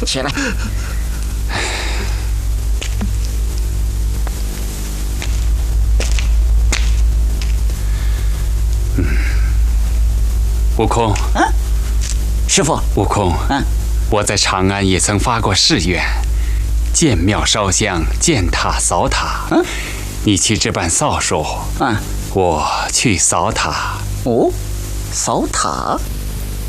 起来。 悟空， 师傅， 悟空，我在长安也曾发过誓愿，见庙烧香，见塔扫塔。你去置办扫帚，我去扫塔。 哦，扫塔。